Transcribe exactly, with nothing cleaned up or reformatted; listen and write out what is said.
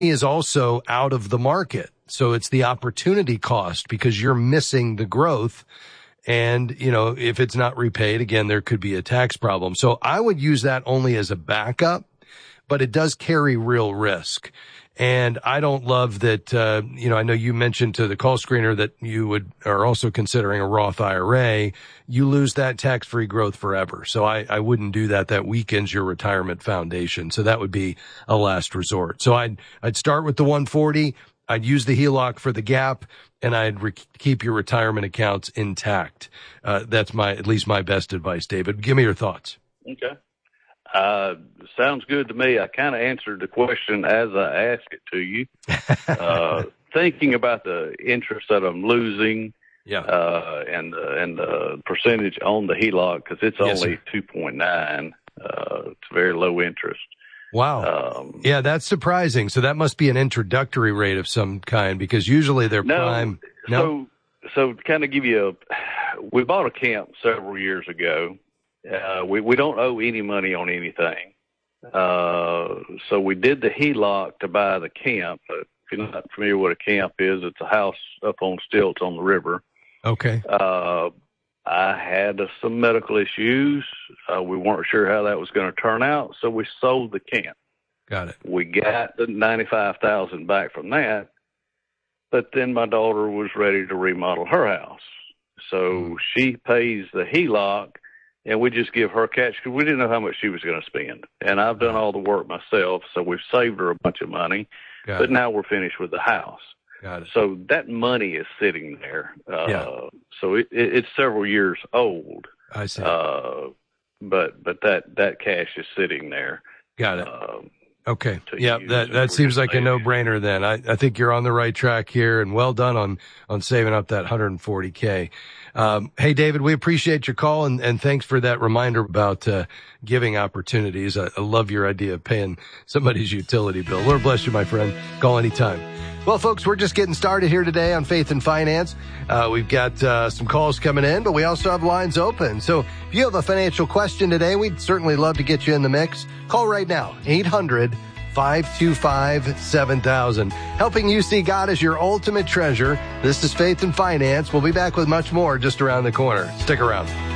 is also out of the market. So it's the opportunity cost because you're missing the growth. And, you know, if it's not repaid, again, there could be a tax problem. So I would use that only as a backup, but it does carry real risk. And I don't love that, uh, you know, I know you mentioned to the call screener that you would are also considering a Roth I R A. You lose that tax-free growth forever. So I, I wouldn't do that. That weakens your retirement foundation. So that would be a last resort. So I'd, I'd start with the one forty. I'd use the H E L O C for the gap, and I'd re- keep your retirement accounts intact. Uh, that's my, at least my best advice, David. Give me your thoughts. Okay. Uh, sounds good to me. I kind of answered the question as I asked it to you. uh, thinking about the interest that I'm losing, yeah, uh, and, uh, and the percentage on the H E L O C, because it's yes, only sir. two point nine. Uh, it's very low interest. Wow. Um, yeah, that's surprising. So that must be an introductory rate of some kind, because usually they're no, prime. No. So, so to kind of give you a, we bought a camp several years ago. Uh, we, we don't owe any money on anything. Uh, so we did the H E L O C to buy the camp. If you're not familiar with what a camp is, it's a house up on stilts on the river. Okay. Uh, I had uh, some medical issues. Uh, we weren't sure how that was going to turn out, so we sold the camp. Got it. We got the ninety-five thousand dollars back from that, but then my daughter was ready to remodel her house. So mm. she pays the H E L O C, and we just give her cash because we didn't know how much she was going to spend. And I've done all the work myself, so we've saved her a bunch of money, Got but it. now we're finished with the house. Got it. So that money is sitting there. Uh, yeah. So it, it, it's several years old. I see. Uh, but but that, that cash is sitting there. Got it. Uh, okay. Yeah, that that seems like a no-brainer then. I, I think you're on the right track here, and well done on, on saving up that one hundred forty K. Um, hey, David, we appreciate your call, and, and thanks for that reminder about uh, giving opportunities. I, I love your idea of paying somebody's utility bill. Lord bless you, my friend. Call anytime. Well, folks, we're just getting started here today on Faith and Finance. Uh, we've got uh, some calls coming in, but we also have lines open. So if you have a financial question today, we'd certainly love to get you in the mix. Call right now, eight hundred, five two five, seven thousand. Helping you see God as your ultimate treasure. This is Faith and Finance. We'll be back with much more just around the corner. Stick around.